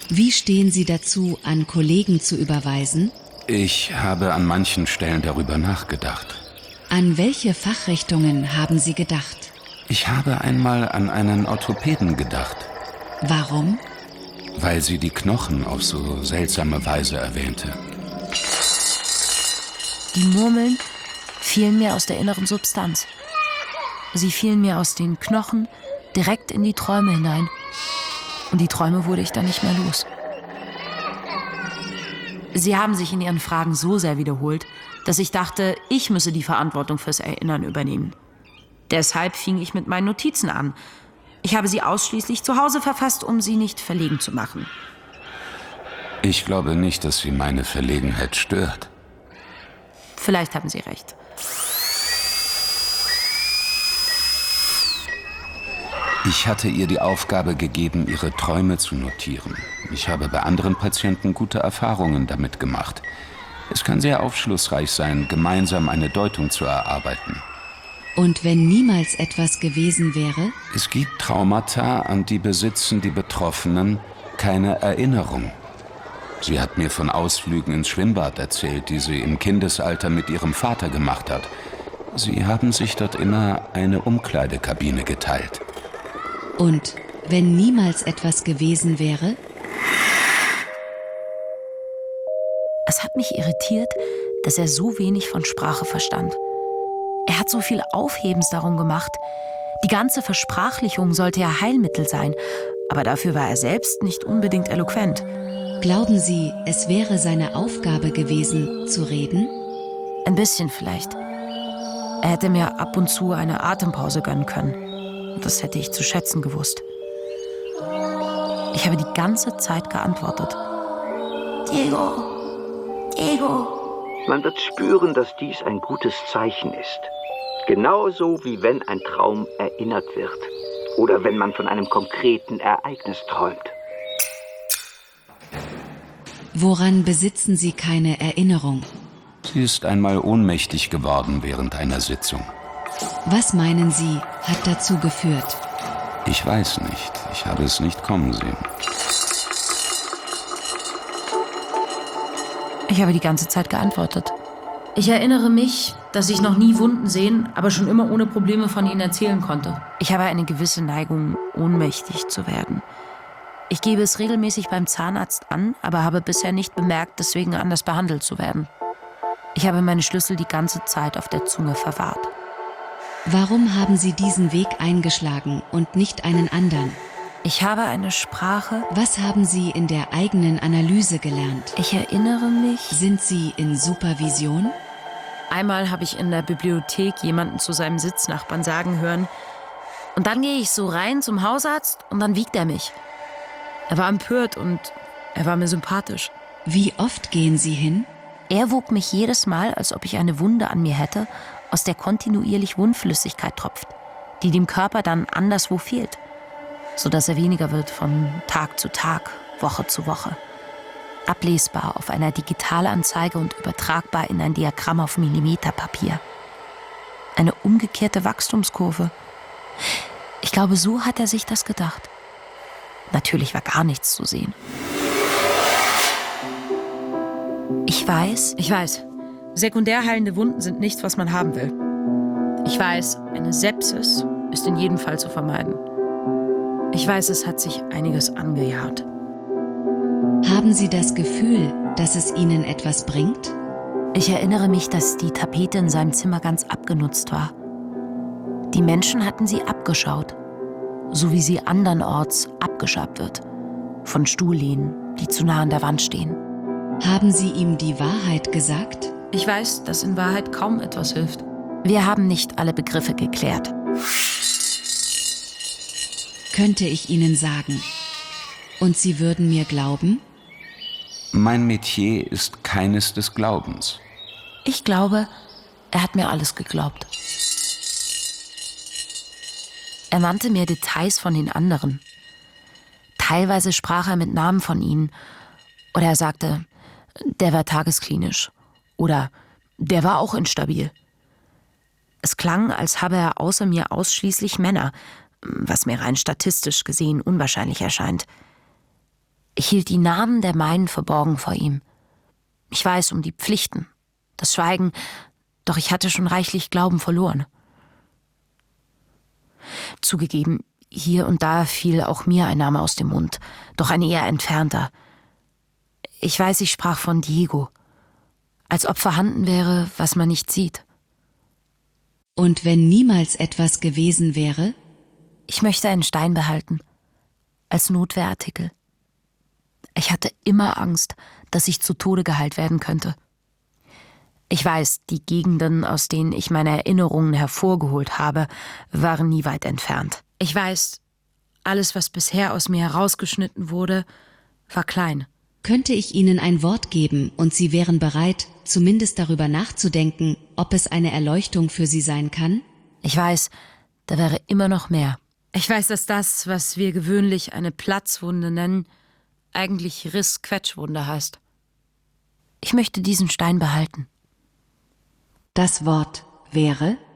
Wie stehen Sie dazu, an Kollegen zu überweisen? Ich habe an manchen Stellen darüber nachgedacht. An welche Fachrichtungen haben Sie gedacht? Ich habe einmal an einen Orthopäden gedacht. Warum? Weil sie die Knochen auf so seltsame Weise erwähnte. Die Murmeln fielen mir aus der inneren Substanz. Sie fielen mir aus den Knochen direkt in die Träume hinein. Und die Träume wurde ich dann nicht mehr los. Sie haben sich in Ihren Fragen so sehr wiederholt, dass ich dachte, ich müsse die Verantwortung fürs Erinnern übernehmen. Deshalb fing ich mit meinen Notizen an. Ich habe sie ausschließlich zu Hause verfasst, um sie nicht verlegen zu machen. Ich glaube nicht, dass sie meine Verlegenheit stört. Vielleicht haben Sie recht. Ich hatte ihr die Aufgabe gegeben, ihre Träume zu notieren. Ich habe bei anderen Patienten gute Erfahrungen damit gemacht. Es kann sehr aufschlussreich sein, gemeinsam eine Deutung zu erarbeiten. Und wenn niemals etwas gewesen wäre? Es gibt Traumata, an die besitzen die Betroffenen keine Erinnerung. Sie hat mir von Ausflügen ins Schwimmbad erzählt, die sie im Kindesalter mit ihrem Vater gemacht hat. Sie haben sich dort immer eine Umkleidekabine geteilt. Und wenn niemals etwas gewesen wäre? Es hat mich irritiert, dass er so wenig von Sprache verstand. Er hat so viel Aufhebens darum gemacht. Die ganze Versprachlichung sollte ja Heilmittel sein, aber dafür war er selbst nicht unbedingt eloquent. Glauben Sie, es wäre seine Aufgabe gewesen, zu reden? Ein bisschen vielleicht. Er hätte mir ab und zu eine Atempause gönnen können. Das hätte ich zu schätzen gewusst. Ich habe die ganze Zeit geantwortet. Diego, Diego. Man wird spüren, dass dies ein gutes Zeichen ist. Genauso wie wenn ein Traum erinnert wird. Oder wenn man von einem konkreten Ereignis träumt. Woran besitzen Sie keine Erinnerung? Sie ist einmal ohnmächtig geworden während einer Sitzung. Was meinen Sie, hat dazu geführt? Ich weiß nicht. Ich habe es nicht kommen sehen. Ich habe die ganze Zeit geantwortet. Ich erinnere mich, dass ich noch nie Wunden sehen, aber schon immer ohne Probleme von ihnen erzählen konnte. Ich habe eine gewisse Neigung, ohnmächtig zu werden. Ich gebe es regelmäßig beim Zahnarzt an, aber habe bisher nicht bemerkt, deswegen anders behandelt zu werden. Ich habe meine Schlüssel die ganze Zeit auf der Zunge verwahrt. Warum haben Sie diesen Weg eingeschlagen und nicht einen anderen? Ich habe eine Sprache. Was haben Sie in der eigenen Analyse gelernt? Ich erinnere mich. Sind Sie in Supervision? Einmal habe ich in der Bibliothek jemanden zu seinem Sitznachbarn sagen hören. Und dann gehe ich so rein zum Hausarzt und dann wiegt er mich. Er war empört und er war mir sympathisch. Wie oft gehen Sie hin? Er wog mich jedes Mal, als ob ich eine Wunde an mir hätte, aus der kontinuierlich Wundflüssigkeit tropft, die dem Körper dann anderswo fehlt, sodass er weniger wird von Tag zu Tag, Woche zu Woche. Ablesbar auf einer Digitalanzeige und übertragbar in ein Diagramm auf Millimeterpapier. Eine umgekehrte Wachstumskurve. Ich glaube, so hat er sich das gedacht. Natürlich war gar nichts zu sehen. Ich weiß, sekundär heilende Wunden sind nichts, was man haben will. Ich weiß, eine Sepsis ist in jedem Fall zu vermeiden. Ich weiß, es hat sich einiges angejahrt. Haben Sie das Gefühl, dass es Ihnen etwas bringt? Ich erinnere mich, dass die Tapete in seinem Zimmer ganz abgenutzt war. Die Menschen hatten sie abgeschaut, so wie sie andernorts abgeschabt wird. Von Stuhllehnen, die zu nah an der Wand stehen. Haben Sie ihm die Wahrheit gesagt? Ich weiß, dass in Wahrheit kaum etwas hilft. Wir haben nicht alle Begriffe geklärt. Könnte ich Ihnen sagen. Und Sie würden mir glauben? Mein Metier ist keines des Glaubens. Ich glaube, er hat mir alles geglaubt. Er nannte mir Details von den anderen. Teilweise sprach er mit Namen von ihnen. Oder er sagte, der war tagesklinisch. Oder der war auch instabil. Es klang, als habe er außer mir ausschließlich Männer, was mir rein statistisch gesehen unwahrscheinlich erscheint. Ich hielt die Namen der meinen verborgen vor ihm. Ich weiß um die Pflichten, das Schweigen, doch ich hatte schon reichlich Glauben verloren. Zugegeben, hier und da fiel auch mir ein Name aus dem Mund, doch ein eher entfernter. Ich weiß, ich sprach von Diego, als ob vorhanden wäre, was man nicht sieht. Und wenn niemals etwas gewesen wäre? Ich möchte einen Stein behalten, als Notwehrartikel. Ich hatte immer Angst, dass ich zu Tode geheilt werden könnte. Ich weiß, die Gegenden, aus denen ich meine Erinnerungen hervorgeholt habe, waren nie weit entfernt. Ich weiß, alles, was bisher aus mir herausgeschnitten wurde, war klein. Könnte ich Ihnen ein Wort geben und Sie wären bereit, zumindest darüber nachzudenken, ob es eine Erleuchtung für Sie sein kann? Ich weiß, da wäre immer noch mehr. Ich weiß, dass das, was wir gewöhnlich eine Platzwunde nennen, eigentlich Riss-Quetschwunde heißt. Ich möchte diesen Stein behalten. Das Wort wäre?